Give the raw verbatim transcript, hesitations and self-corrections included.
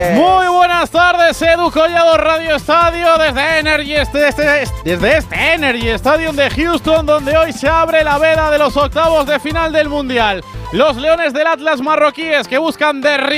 Muy buenas tardes, Edu Collado, Radio Estadio, desde Energy, desde, desde este Energy Stadium de Houston, donde hoy se abre la veda de los octavos de final del Mundial. Los Leones del Atlas marroquíes que buscan derribar